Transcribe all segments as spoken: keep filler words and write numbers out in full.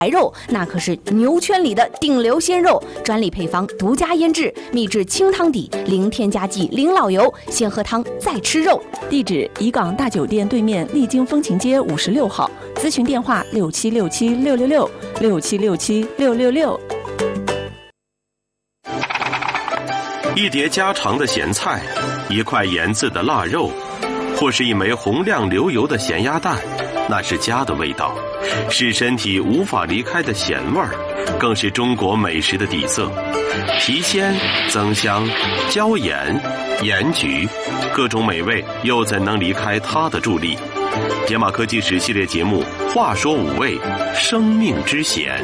白肉那可是牛圈里的顶流鲜肉，专利配方，独家腌制，秘制清汤底，零添加剂，零老油，先喝汤再吃肉。 地址：怡港大酒店对面丽晶风情街五十六号，咨询电话：六七六七六六六六七六七六六六。 一碟家常的咸菜，一块盐渍的腊肉，或是一枚红亮流油的咸鸭蛋，那是家的味道，是身体无法离开的咸味儿，更是中国美食的底色。提鲜、增香、椒盐、盐焗，各种美味又怎能离开它的助力？野马科技史系列节目《话说五味》，生命之咸。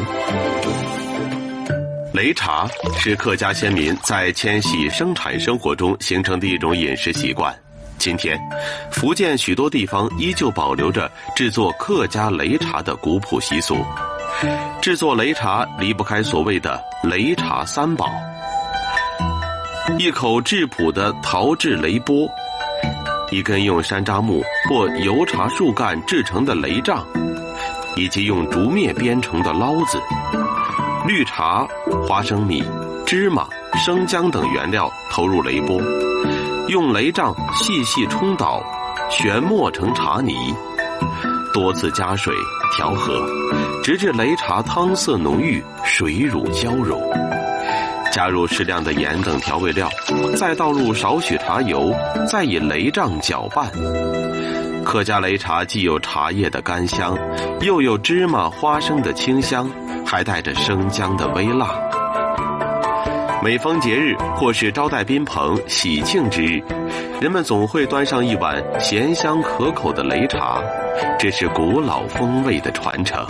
擂茶是客家先民在迁徙生产生活中形成的一种饮食习惯。今天，福建许多地方依旧保留着制作客家擂茶的古朴习俗。制作擂茶离不开所谓的擂茶三宝：一口质朴的陶制擂钵，一根用山楂木或油茶树干制成的擂杖，以及用竹篾编成的捞子。绿茶、花生米、芝麻、生姜等原料投入擂钵，用擂杖细细冲捣，旋磨成茶泥，多次加水调和，直至擂茶汤色浓郁，水乳交融。加入适量的盐等调味料，再倒入少许茶油，再以擂杖搅拌。客家擂茶既有茶叶的甘香，又有芝麻、花生的清香，还带着生姜的微辣。每逢节日或是招待宾朋、喜庆之日，人们总会端上一碗咸香可口的擂茶，这是古老风味的传承。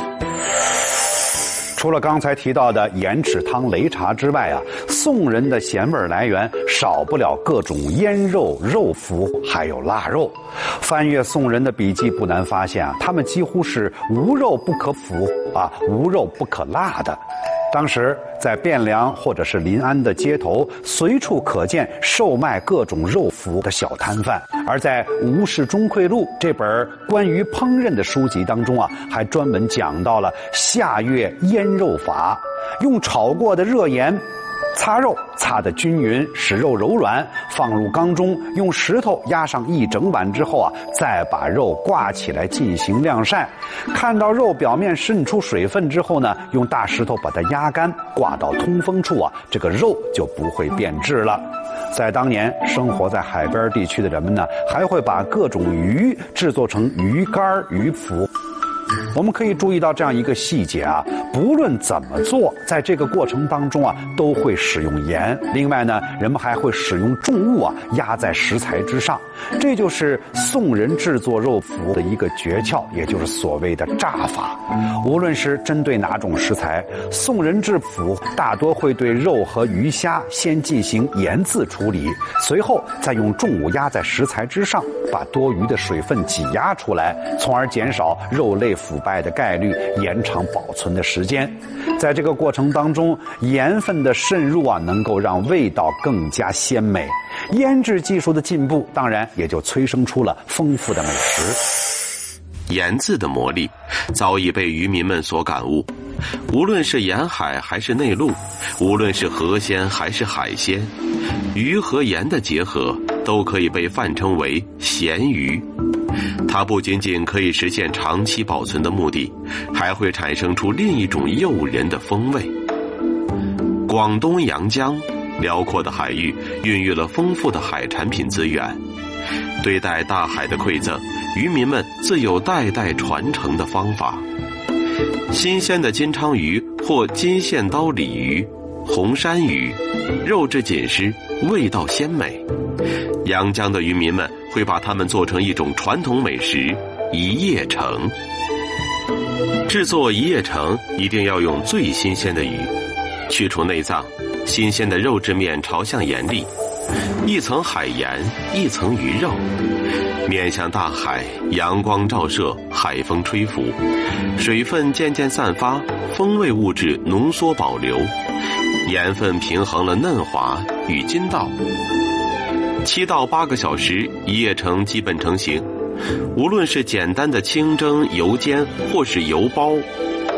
除了刚才提到的盐豉汤擂茶之外啊，宋人的咸味来源少不了各种腌肉、肉脯，还有腊肉。翻阅宋人的笔记，不难发现啊，他们几乎是无肉不可脯啊，无肉不可腊的。当时在汴梁或者是临安的街头，随处可见售卖各种肉脯的小摊贩。而在《吴氏钟会录》这本关于烹饪的书籍当中啊，还专门讲到了夏月腌肉法，用炒过的热盐擦肉，擦得均匀，使肉柔软，放入缸中，用石头压上一整晚之后啊，再把肉挂起来进行晾晒。看到肉表面渗出水分之后呢，用大石头把它压干，挂到通风处啊，这个肉就不会变质了。在当年生活在海边地区的人们呢，还会把各种鱼制作成鱼干、鱼脯。我们可以注意到这样一个细节啊，不论怎么做，在这个过程当中啊，都会使用盐。另外呢，人们还会使用重物啊压在食材之上，这就是宋人制作肉脯的一个诀窍，也就是所谓的炸法。无论是针对哪种食材，宋人制脯大多会对肉和鱼虾先进行盐渍处理，随后再用重物压在食材之上，把多余的水分挤压出来，从而减少肉类腐败的概率，延长保存的时间。在这个过程当中，盐分的渗入啊，能够让味道更加鲜美。腌制技术的进步，当然也就催生出了丰富的美食。 盐渍的魔力早已被渔民们所感悟，无论是沿海还是内陆，无论是河鲜还是海鲜，鱼和盐的结合都可以被泛称为咸鱼。它不仅仅可以实现长期保存的目的，还会产生出另一种诱人的风味。广东阳江辽阔的海域孕育了丰富的海产品资源，对待大海的馈赠，渔民们自有代代传承的方法。新鲜的金鲳鱼或金线刀鲤鱼、红山鱼，肉质紧实，味道鲜美。阳江的渔民们会把它们做成一种传统美食——一叶橙。制作一叶橙一定要用最新鲜的鱼，去除内脏，新鲜的肉质面朝向盐粒，一层海盐，一层鱼肉，面向大海，阳光照射，海风吹拂，水分渐渐散发，风味物质浓缩保留，盐分平衡了嫩滑与筋道。七到八个小时，一叶橙基本成型。无论是简单的清蒸、油煎，或是油包，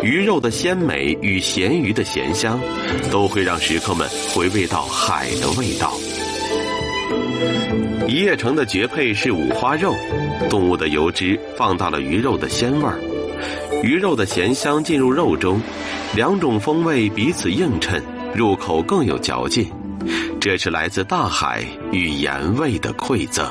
鱼肉的鲜美与咸鱼的咸香，都会让食客们回味到海的味道。一叶城的绝配是五花肉，动物的油脂放大了鱼肉的鲜味儿，鱼肉的咸香进入肉中，两种风味彼此映衬，入口更有嚼劲。这是来自大海与盐味的馈赠。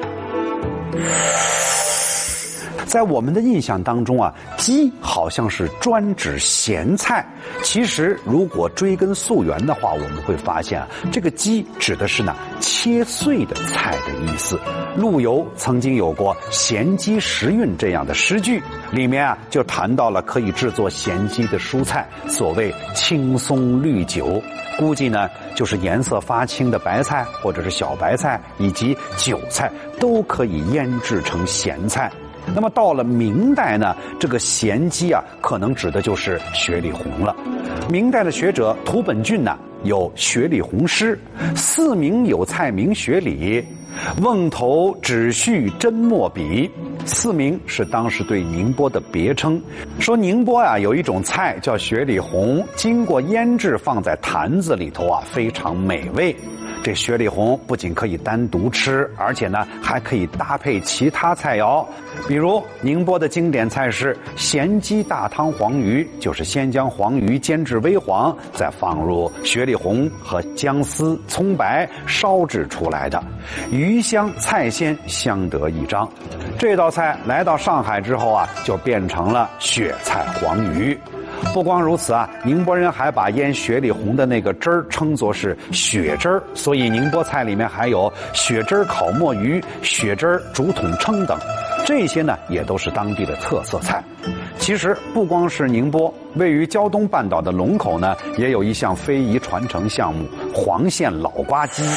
在我们的印象当中啊，鸡好像是专指咸菜。其实如果追根溯源的话，我们会发现啊，这个鸡指的是呢切碎的菜的意思。陆游曾经有过咸鸡时运这样的诗句，里面啊就谈到了可以制作咸鸡的蔬菜，所谓青松绿韭，估计呢就是颜色发青的白菜或者是小白菜以及韭菜都可以腌制成咸菜。那么到了明代呢，这个咸鸡啊，可能指的就是雪里红了。明代的学者涂本俊呢，有雪里红诗：四名有菜名雪里，瓮头只续真墨笔。四名是当时对宁波的别称，说宁波啊有一种菜叫雪里红，经过腌制放在坛子里头啊，非常美味。这雪里红不仅可以单独吃，而且呢还可以搭配其他菜肴，比如宁波的经典菜是咸鸡大汤黄鱼，就是先将黄鱼煎至微黄，再放入雪里红和姜丝、葱白烧制出来的，鱼香菜鲜相得益彰。这道菜来到上海之后啊，就变成了雪菜黄鱼。不光如此啊，宁波人还把腌雪里红的那个汁儿称作是雪汁儿，所以宁波菜里面还有雪汁儿烤墨鱼、雪汁儿竹筒称等，这些呢也都是当地的特色菜。其实不光是宁波，位于胶东半岛的龙口呢，也有一项非遗传承项目——黄县老瓜鸡。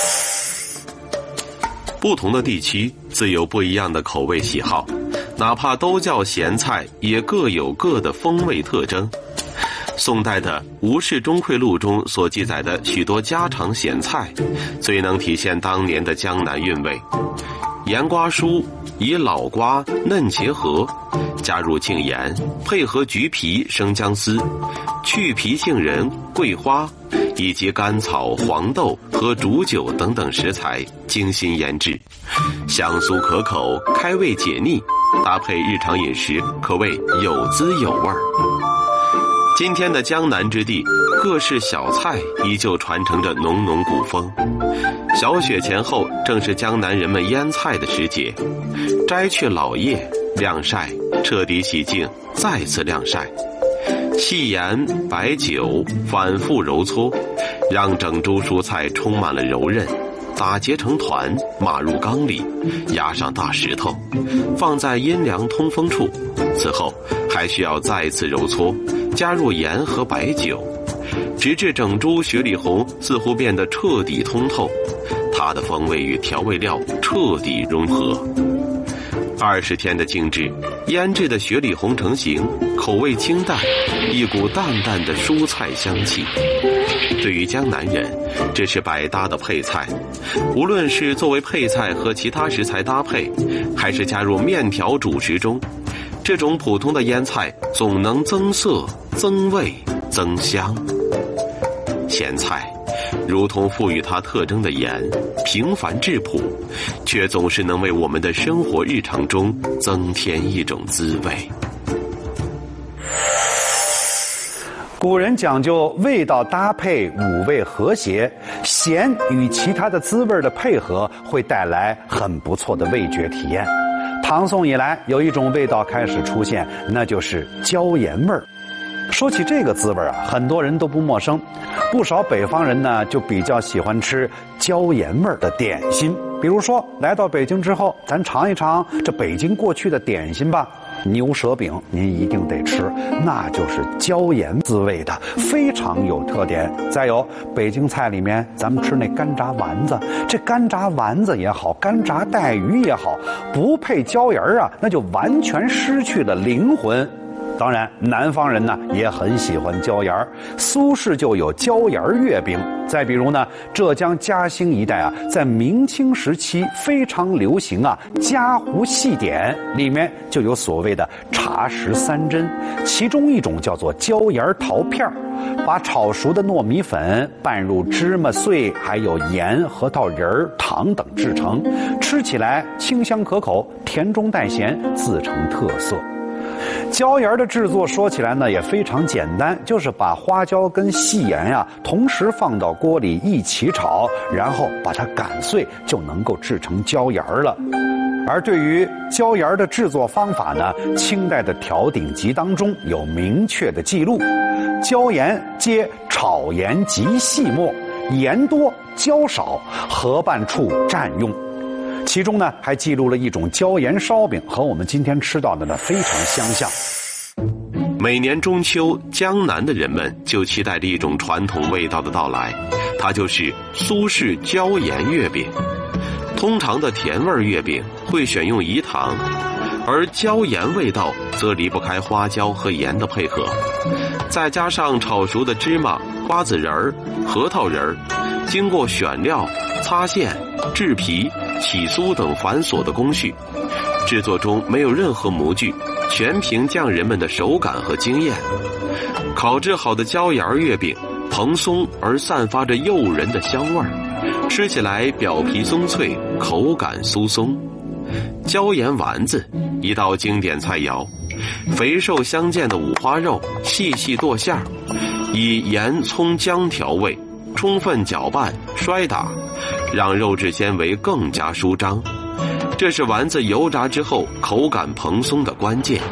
不同的地区自有不一样的口味喜好，哪怕都叫咸菜，也各有各的风味特征。宋代的《吴氏钟会录》中所记载的许多家常咸菜，最能体现当年的江南韵味。盐瓜酥以老瓜嫩结合，加入杏盐，配合橘皮、生姜丝、去皮杏仁、桂花以及甘草、黄豆和煮酒等等食材精心腌制，香酥可口，开胃解腻，搭配日常饮食可谓有滋有味儿。今天的江南之地，各式小菜依旧传承着浓浓古风。小雪前后正是江南人们腌菜的时节，摘去老叶，晾晒，彻底洗净，再次晾晒，细盐、白酒反复揉搓，让整株蔬菜充满了柔韧，打结成团，码入缸里，压上大石头，放在阴凉通风处。此后还需要再次揉搓，加入盐和白酒，直至整株雪里红似乎变得彻底通透，它的风味与调味料彻底融合。二十天的静置，腌制的雪里红成型，口味清淡，一股淡淡的蔬菜香气。对于江南人，这是百搭的配菜，无论是作为配菜和其他食材搭配，还是加入面条主食中，这种普通的腌菜总能增色、增味、增香。咸菜如同赋予它特征的盐，平凡质朴，却总是能为我们的生活日常中增添一种滋味。 古人讲究味道搭配，五味和谐，咸与其他的滋味的配合会带来很不错的味觉体验。唐宋以来，有一种味道开始出现，那就是椒盐味儿。说起这个滋味啊，很多人都不陌生。不少北方人呢，就比较喜欢吃椒盐味儿的点心。比如说，来到北京之后，咱尝一尝这北京过去的点心吧。牛舌饼您一定得吃，那就是椒盐滋味的，非常有特点。再有北京菜里面，咱们吃那干炸丸子，这干炸丸子也好，干炸带鱼也好，不配椒盐啊，那就完全失去了灵魂。 当然，南方人呢也很喜欢椒盐儿，苏式就有椒盐月饼。再比如呢，浙江嘉兴一带啊，在明清时期非常流行啊嘉湖细点，里面就有所谓的茶食三珍，其中一种叫做椒盐桃片儿，把炒熟的糯米粉拌入芝麻碎，还有盐、核桃仁儿、糖等制成，吃起来清香可口，甜中带咸，自成特色。椒盐的制作说起来呢也非常简单，就是把花椒跟细盐呀、啊、同时放到锅里一起炒，然后把它擀碎，就能够制成椒盐了。而对于椒盐的制作方法呢，清代的调鼎集当中有明确的记录：椒盐皆炒盐极细末，盐多椒少，合拌处蘸用。其中呢，还记录了一种椒盐烧饼，和我们今天吃到的呢非常相像。 每年中秋，江南的人们就期待着一种传统味道的到来，它就是苏式椒盐月饼。通常的甜味月饼会选用饴糖，而椒盐味道则离不开花椒和盐的配合，再加上炒熟的芝麻、瓜子仁儿、核桃仁儿，经过选料、擦线、制皮、起酥等繁琐的工序，制作中没有任何模具，全凭匠人们的手感和经验。烤制好的椒盐月饼蓬松而散发着诱人的香味儿，吃起来表皮松脆，口感酥松。椒盐丸子，一道经典菜肴，肥瘦相间的五花肉细细剁馅儿，以盐葱姜调味，充分搅拌摔打，让肉质纤维更加舒张，这是丸子油炸之后口感蓬松的关键。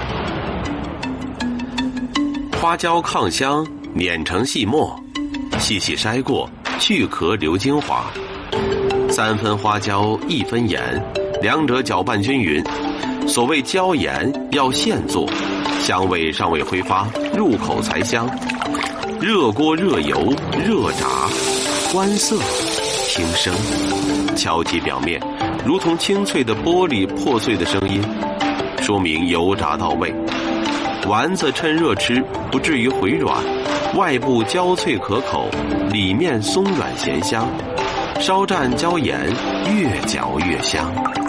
花椒炕香，碾成细末，细细筛过，去壳留精华。三分花椒，一分盐，两者搅拌均匀。所谓椒盐要现做，香味尚未挥发，入口才香。热锅热油热炸，观色听声，敲击表面，如同清脆的玻璃破碎的声音，说明油炸到位。丸子趁热吃，不至于回软，外部焦脆可口，里面松软咸香，稍蘸椒盐，越嚼越香。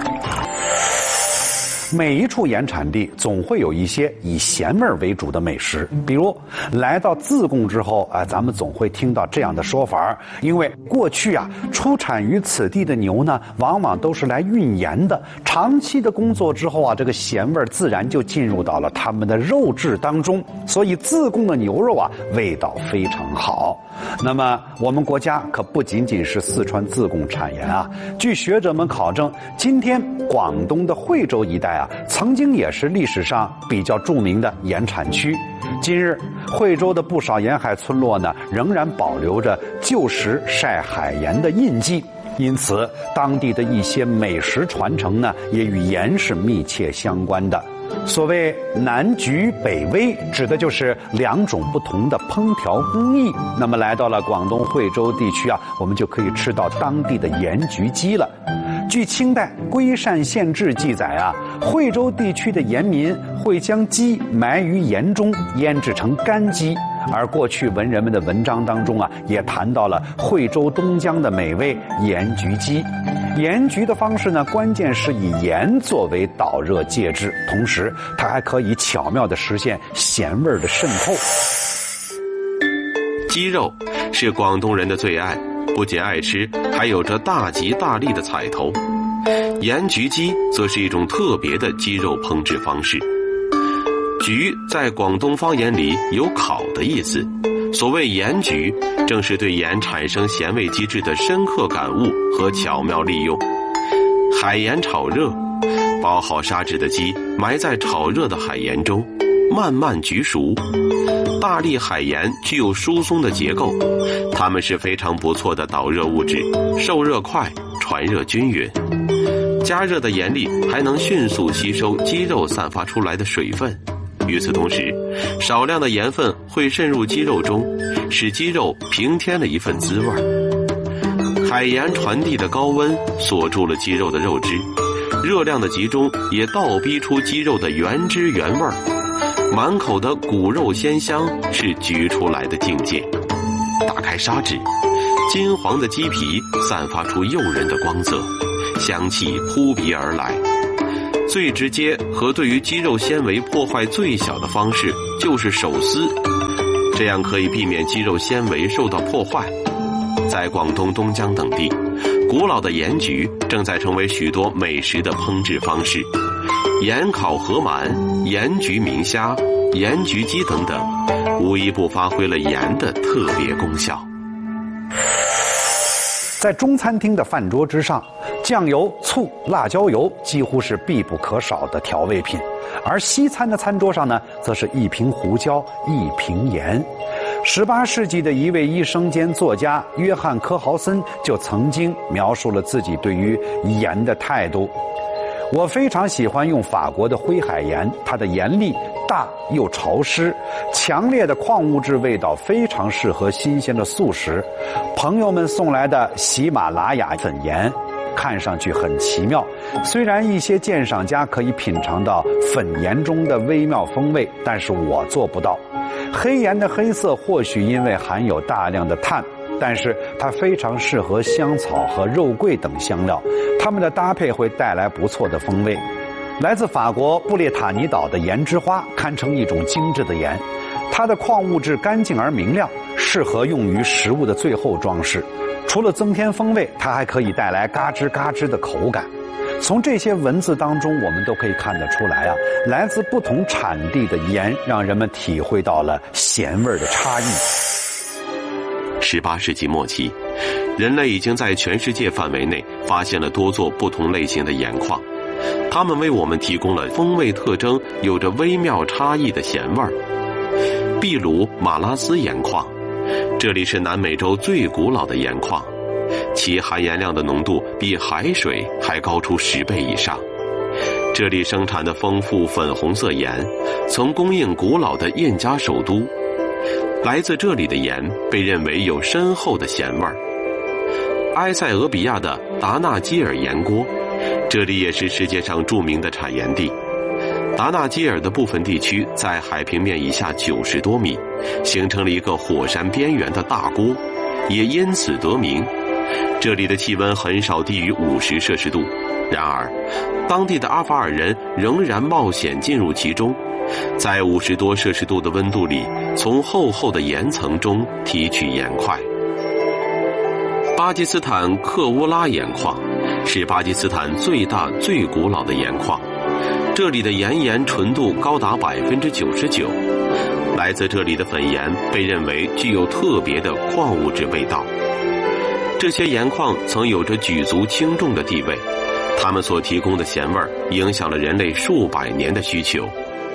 每一处盐产地总会有一些以咸味为主的美食，比如来到自贡之后啊、呃，咱们总会听到这样的说法，因为过去啊出产于此地的牛呢，往往都是来运盐的，长期的工作之后啊，这个咸味自然就进入到了他们的肉质当中，所以自贡的牛肉啊味道非常好。那么我们国家可不仅仅是四川自贡产盐啊，据学者们考证，今天广东的惠州一带啊，曾经也是历史上比较著名的盐产区。今日惠州的不少沿海村落呢，仍然保留着旧时晒海盐的印记，因此当地的一些美食传承呢，也与盐是密切相关的。所谓南橘北煨，指的就是两种不同的烹调工艺。那么来到了广东惠州地区啊，我们就可以吃到当地的盐焗鸡了。据清代《龟善县志》记载啊，惠州地区的盐民会将鸡埋于盐中，腌制成干鸡。而过去文人们的文章当中啊，也谈到了惠州东江的美味盐焗鸡。盐焗的方式呢，关键是以盐作为导热介质，同时它还可以巧妙地实现咸味的渗透。 鸡肉是广东人的最爱，不仅爱吃，还有着大吉大利的彩头。盐焗鸡则是一种特别的鸡肉烹制方式。焗在广东方言里有烤的意思，所谓盐焗，正是对盐产生咸味机制的深刻感悟和巧妙利用。海盐炒热，包好砂纸的鸡埋在炒热的海盐中，慢慢焗熟。大粒海盐具有疏松的结构，它们是非常不错的导热物质，受热快，传热均匀。加热的盐粒还能迅速吸收鸡肉散发出来的水分。与此同时，少量的盐分会渗入鸡肉中，使鸡肉平添了一份滋味。海盐传递的高温锁住了鸡肉的肉汁，热量的集中也倒逼出鸡肉的原汁原味。 满口的骨肉鲜香是焗出来的境界。打开砂纸，金黄的鸡皮散发出诱人的光泽，香气扑鼻而来。最直接和对于鸡肉纤维破坏最小的方式就是手撕，这样可以避免鸡肉纤维受到破坏。在广东东江等地，古老的盐焗正在成为许多美食的烹制方式。盐烤河鳗、盐焗明虾、盐焗鸡等等，无一不发挥了盐的特别功效。 在中餐厅的饭桌之上，酱油、醋、辣椒油几乎是必不可少的调味品，而西餐的餐桌上呢，则是一瓶胡椒，一瓶盐。十八世纪的一位医生兼作家约翰·科豪森就曾经描述了自己对于盐的态度。我非常喜欢用法国的灰海盐，它的盐粒大又潮湿，强烈的矿物质味道非常适合新鲜的素食。朋友们送来的喜马拉雅粉盐看上去很奇妙，虽然一些鉴赏家可以品尝到粉盐中的微妙风味，但是我做不到。黑盐的黑色或许因为含有大量的碳，但是它非常适合香草和肉桂等香料，它们的搭配会带来不错的风味。来自法国布列塔尼岛的盐之花堪称一种精致的盐，它的矿物质干净而明亮，适合用于食物的最后装饰。除了增添风味，它还可以带来嘎吱嘎吱的口感。从这些文字当中，我们都可以看得出来啊，来自不同产地的盐让人们体会到了咸味的差异。 十八世纪末期，人类已经在全世界范围内发现了多座不同类型的盐矿，它们为我们提供了风味特征有着微妙差异的咸味儿。秘鲁马拉斯盐矿，这里是南美洲最古老的盐矿，其含盐量的浓度比海水还高出十倍以上。这里生产的丰富粉红色盐曾供应古老的印加首都。来自这里的盐被认为有深厚的咸味儿。埃塞俄比亚的达纳基尔盐锅，这里也是世界上著名的产盐地。达纳基尔的部分地区在海平面以下九十多米，形成了一个火山边缘的大锅，也因此得名。这里的气温很少低于五十摄氏度，然而当地的阿法尔人仍然冒险进入其中，在五十多摄氏度的温度里，从厚厚的盐层中提取盐块。巴基斯坦克乌拉盐矿是巴基斯坦最大最古老的盐矿，这里的盐盐纯度高达百分之九十九。来自这里的粉盐被认为具有特别的矿物质味道。这些盐矿曾有着举足轻重的地位，它们所提供的咸味影响了人类数百年的需求。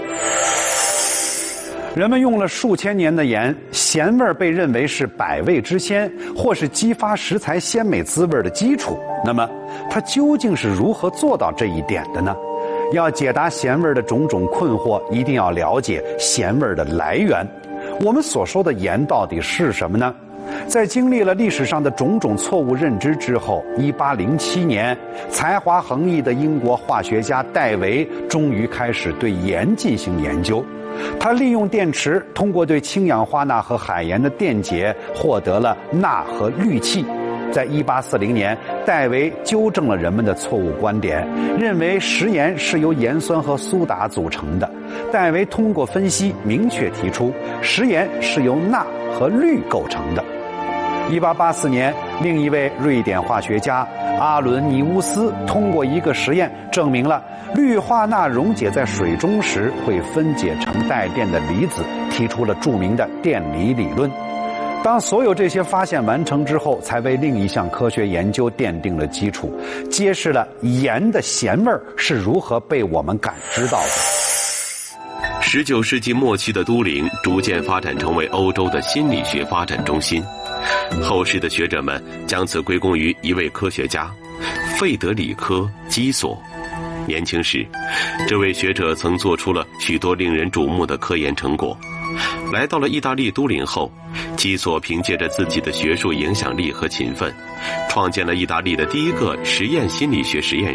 人们用了数千年的盐，咸味被认为是百味之先，或是激发食材鲜美滋味的基础。那么，它究竟是如何做到这一点的呢？要解答咸味的种种困惑，一定要了解咸味的来源。我们所说的盐到底是什么呢？在经历了历史上的种种错误认知之后，一八零七年，才华横溢的英国化学家戴维终于开始对盐进行研究。他利用电池，通过对氢氧化钠和海盐的电解，获得了钠和氯气。在一八四零年，戴维纠正了人们的错误观点，认为食盐是由盐酸和苏打组成的。戴维通过分析，明确提出食盐是由钠和氯构成的。一八八四年，另一位瑞典化学家阿伦尼乌斯通过一个实验证明了氯化钠溶解在水中时会分解成带电的离子，提出了著名的电离理论。当所有这些发现完成之后，才为另一项科学研究奠定了基础，揭示了盐的咸味是如何被我们感知到的。 十九世纪末期的都灵逐渐发展成为欧洲的心理学发展中心，后世的学者们将此归功于一位科学家费德里科·基索。年轻时，这位学者曾做出了许多令人瞩目的科研成果。来到了意大利都灵后，基索凭借着自己的学术影响力和勤奋，创建了意大利的第一个实验心理学实验室，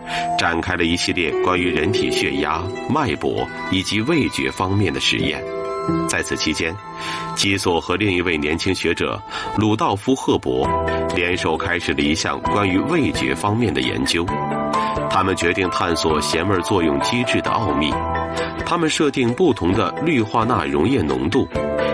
展开了一系列关于人体血压、脉搏以及味觉方面的实验。在此期间，基索和另一位年轻学者鲁道夫·赫伯联手开始了一项关于味觉方面的研究。他们决定探索咸味作用机制的奥秘。他们设定不同的氯化钠溶液浓度，